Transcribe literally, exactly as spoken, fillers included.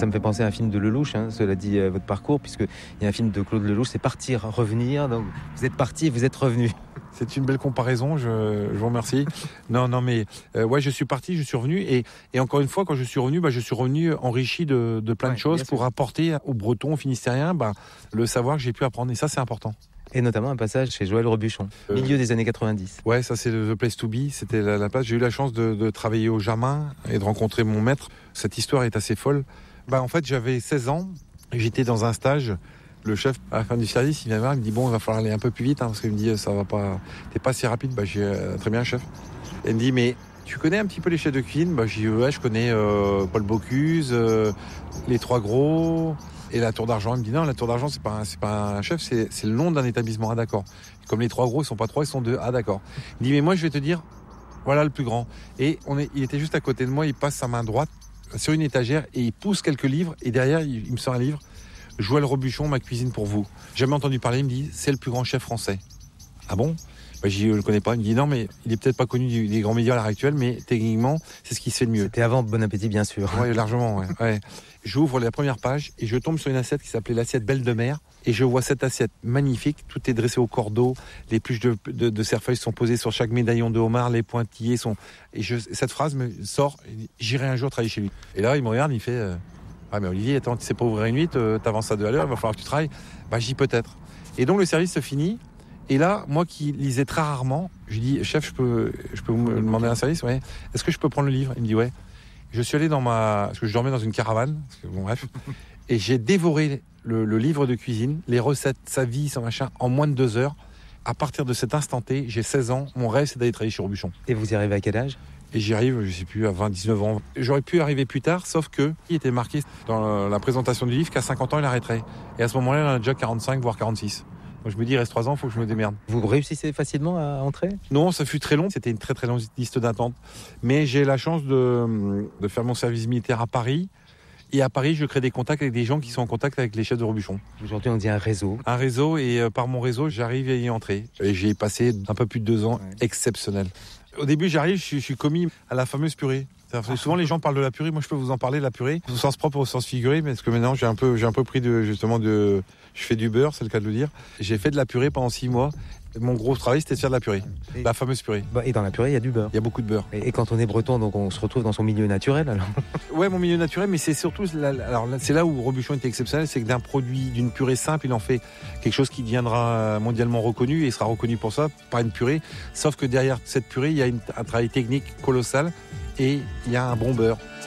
Ça me fait penser à un film de Lelouch, hein, cela dit euh, votre parcours, puisqu'il y a un film de Claude Lelouch, c'est Partir, Revenir. Donc vous êtes parti, vous êtes revenu. C'est une belle comparaison, je, je vous remercie. Non, non, mais euh, ouais, je suis parti, je suis revenu. Et, et encore une fois, quand je suis revenu, bah, je suis revenu enrichi de, de plein ouais, de choses pour apporter aux Bretons, aux Finistériens, bah, le savoir que j'ai pu apprendre. Et ça, c'est important. Et notamment un passage chez Joël Robuchon, euh, milieu des années quatre-vingt-dix. Ouais, ça c'est The Place to Be, c'était la, la place. J'ai eu la chance de, de travailler au Jamin et de rencontrer mon maître. Cette histoire est assez folle. Bah, en fait, j'avais seize ans, j'étais dans un stage. Le chef, à la fin du service, il vient me voir, il me dit bon, il va falloir aller un peu plus vite, hein, parce qu'il me dit ça va pas, t'es pas si rapide. Bah, j'ai euh, très bien, chef. Et il me dit mais tu connais un petit peu les chefs de cuisine? Bah, j'ai dit ouais, je connais euh, Paul Bocuse, euh, les Trois Gros et la Tour d'Argent. Il me dit non, la Tour d'Argent c'est pas un, c'est pas un chef, c'est, c'est le nom d'un établissement. Ah d'accord. Comme les Trois Gros, ils sont pas trois, ils sont deux. Ah d'accord. Il dit mais moi je vais te dire, voilà le plus grand. Et on est, il était juste à côté de moi, il passe sa main droite sur une étagère et il pousse quelques livres et derrière il, il me sort un livre. Joël Robuchon, Ma cuisine pour vous. Jamais entendu parler, il me dit c'est le plus grand chef français. Ah bon? Bah, je ne le connais pas. Il me dit non, mais il est peut-être pas connu des grands médias à l'heure actuelle, mais techniquement, c'est ce qui se fait de mieux. C'était avant Bon Appétit, bien sûr. Oui, largement. Ouais, ouais. J'ouvre la première page et je tombe sur une assiette qui s'appelait l'assiette Belle de Mer. Et je vois cette assiette magnifique. Tout est dressé au cordeau. Les pluches de, de, de cerfeuil sont posées sur chaque médaillon de homard. Les pointillés sont. Et je, cette phrase me sort. J'irai un jour travailler chez lui. Et là, il me regarde, il fait. Euh... Ah mais Olivier, attends, tu sais pas ouvrir une huit, euh, t'avances à deux à l'heure, il va falloir que tu travailles. Bah j'y peut-être. Et donc le service se finit. Et là, moi qui lisais très rarement, je lui dis chef, je peux, je peux vous demander un service? Ouais. Est-ce que je peux prendre le livre? Il me dit ouais. Je suis allé dans ma, parce que je dormais dans une caravane, parce que, bon bref, et j'ai dévoré le, le livre de cuisine, les recettes, sa vie, son machin, en moins de deux heures. À partir de cet instant T, j'ai seize ans. Mon rêve, c'est d'aller travailler chez Robuchon. Et vous y arrivez à quel âge? Et j'y arrive, je sais plus, à vingt, dix-neuf ans. J'aurais pu arriver plus tard, sauf que il était marqué dans la présentation du livre qu'à cinquante ans, il arrêterait. Et à ce moment-là, il en a déjà quarante-cinq, voire quarante-six. Donc je me dis, il reste trois ans, il faut que je me démerde. Vous réussissez facilement à entrer? Non, ça fut très long. C'était une très très longue liste d'attente. Mais j'ai la chance de, de faire mon service militaire à Paris. Et à Paris, je crée des contacts avec des gens qui sont en contact avec les chefs de Robuchon. Aujourd'hui, on dit un réseau. Un réseau, et euh, par mon réseau, j'arrive à y entrer. Et j'ai passé un peu plus de deux ans ouais. exceptionnels. Au début, j'arrive, je suis, je suis commis à la fameuse purée. Souvent, les gens parlent de la purée. Moi, je peux vous en parler, la purée, au sens propre, au sens figuré, parce que maintenant, j'ai un peu, j'ai un peu pris de, justement, de, je fais du beurre, c'est le cas de le dire. J'ai fait de la purée pendant six mois. Mon gros travail, c'était de faire de la purée, et la fameuse purée. Bah, et dans la purée, il y a du beurre. Il y a beaucoup de beurre. Et, et quand on est breton, donc on se retrouve dans son milieu naturel, alors. Ouais, mon milieu naturel, mais c'est surtout, la, alors là, c'est là où Robuchon était exceptionnel, c'est que d'un produit, d'une purée simple, il en fait quelque chose qui deviendra mondialement reconnu et sera reconnu pour ça, par une purée. Sauf que derrière cette purée, il y a une, un travail technique colossal et il y a un bon beurre.